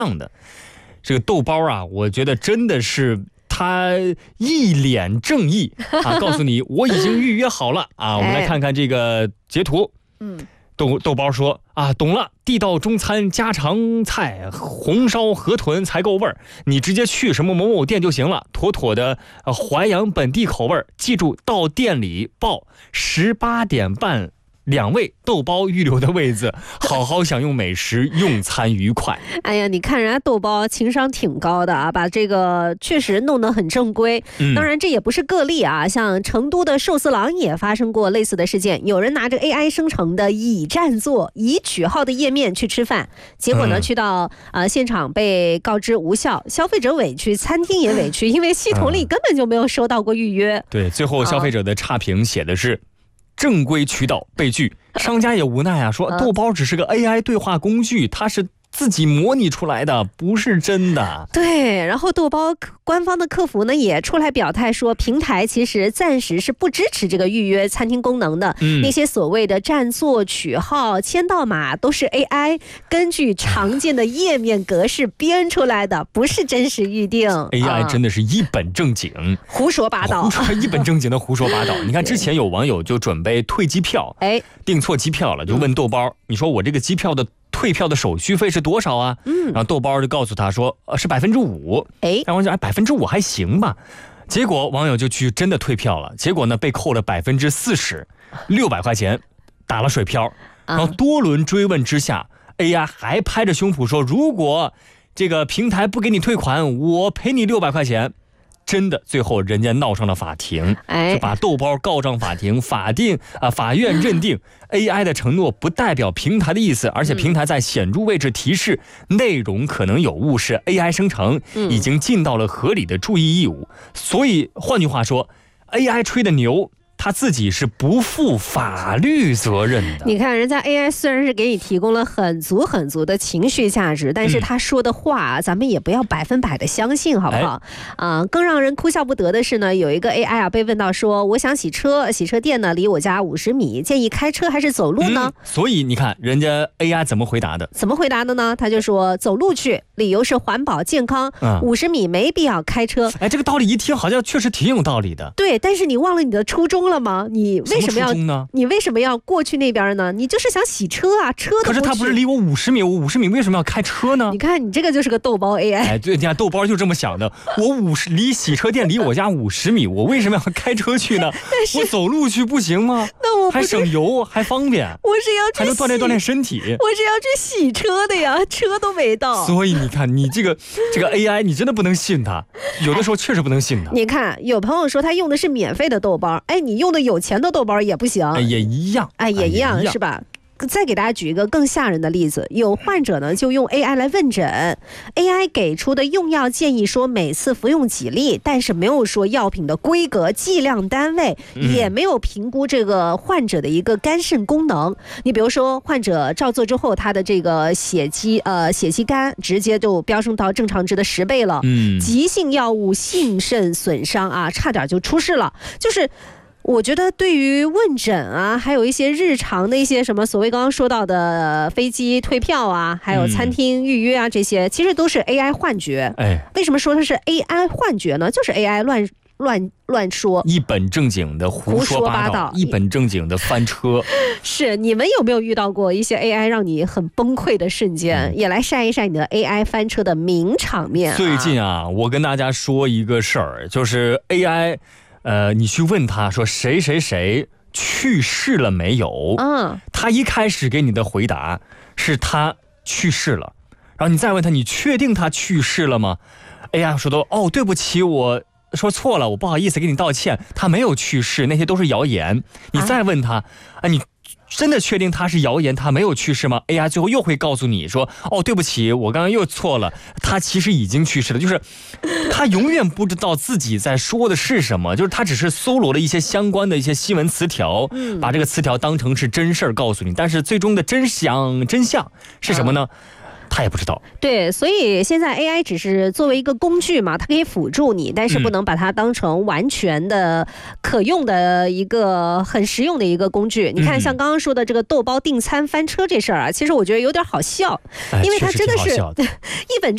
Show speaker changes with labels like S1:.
S1: 的。这个豆包啊，我觉得真的是他一脸正义啊，告诉你我已经预约好了啊。我们来看看这个截图。豆包说啊，懂了，地道中餐家常菜红烧河豚才够味儿，你直接去什么某某店就行了，妥妥的淮扬本地口味儿。记住到店里报18点半。2位豆包预留的位子，好好享用美食，用餐愉快。
S2: 哎呀，你看人家豆包情商挺高的啊，把这个确实弄得很正规。当然这也不是个例啊，像成都的寿司郎也发生过类似的事件，有人拿着 AI 生成的已占座、已取号的页面去吃饭，结果呢去到现场被告知无效，消费者委屈，餐厅也委屈，因为系统里根本就没有收到过预约。
S1: 对，最后消费者的差评写的是正规渠道被拒，商家也无奈啊，说豆包只是个 AI 对话工具，它是自己模拟出来的，不是真的。
S2: 对，然后豆包官方的客服呢也出来表态说，平台其实暂时是不支持这个预约餐厅功能的，那些所谓的占座、取号、签到码都是 AI 根据常见的页面格式编出来的，不是真实预定。
S1: AI 真的是一本正经，
S2: 胡说八道，
S1: 一本正经的胡说八道。你看之前有网友就准备退机票，订错机票了，就问豆包，你说我这个机票的退票的手续费是多少啊？然后豆包就告诉他说，是5%。然后就5%还行吧。结果网友就去真的退票了，结果呢被扣了40%，600块钱，打了水漂。然后多轮追问之下，AI 还拍着胸脯说，如果这个平台不给你退款，我赔你600块钱。真的，最后人家闹上了法庭，就把豆包告上法庭。法院认定 AI 的承诺不代表平台的意思，而且平台在显著位置提示内容可能有误，是 AI 生成，已经尽到了合理的注意义务。所以换句话说 ，AI 吹的牛，他自己是不负法律责任的。
S2: 你看人家 AI 虽然是给你提供了很足的情绪价值，但是他说的话咱们也不要100%的相信，好不好？更让人哭笑不得的是呢，有一个 AI 被问到说，我想洗车，洗车店呢离我家50米，建议开车还是走路呢？
S1: 所以你看人家 AI 怎么回答的？
S2: 呢？他就说走路去，理由是环保健康，50米没必要开车。
S1: 这个道理一听好像确实挺有道理的。
S2: 对，但是你忘了你的初衷了吗？你为什么要过去那边呢？你就是想洗车啊，车都不去。
S1: 可是他不是离我50米，我50米为什么要开车呢？
S2: 你看你这个就是个豆包 AI。
S1: 对，你看豆包就这么想的，离洗车店离我家50米，我为什么要开车去呢？我走路去不行吗？
S2: 那我
S1: 还省油还方便，
S2: 我是要去
S1: 还能锻炼身体，
S2: 我是要去洗车的呀，车都没到。
S1: 所以你看你这个 AI 你真的不能信它，有的时候确实不能信它。
S2: 你看有朋友说他用的是免费的豆包，你用的有钱的豆包也不行，
S1: 也一样，
S2: 也一样是吧？再给大家举一个更吓人的例子，有患者呢就用 AI 来问诊 ，AI 给出的用药建议说每次服用几粒，但是没有说药品的规格、剂量单位，也没有评估这个患者的一个肝肾功能。你比如说患者照做之后，他的这个血肌酐直接就飙升到正常值的10倍了，急性药物性肾损伤啊，差点就出事了。就是我觉得对于问诊啊，还有一些日常的一些什么所谓刚刚说到的飞机退票啊，还有餐厅预约啊，这些其实都是 AI 幻觉。为什么说它是 AI 幻觉呢？就是 AI 乱说，
S1: 一本正经的胡说八道，一本正经的翻车。
S2: 是，你们有没有遇到过一些 AI 让你很崩溃的瞬间？也来晒一晒你的 AI 翻车的名场面。
S1: 最近啊，我跟大家说一个事儿，就是 AI。你去问他说谁去世了没有？他一开始给你的回答是他去世了，然后你再问他，你确定他去世了吗？说的对不起，我说错了，我不好意思给你道歉，他没有去世，那些都是谣言。你再问他，你真的确定他是谣言，他没有去世吗？ AI 最后又会告诉你说，对不起，我刚刚又错了，他其实已经去世了。就是他永远不知道自己在说的是什么，就是他只是搜罗了一些相关的一些新闻词条，把这个词条当成是真事儿告诉你，但是最终的真相是什么呢？ 他也不知道。
S2: 对，所以现在 AI 只是作为一个工具嘛，它可以辅助你，但是不能把它当成完全的可用的一个很实用的一个工具。你看，像刚刚说的这个豆包订餐翻车这事儿啊，其实我觉得有点好笑，因为它真的是一本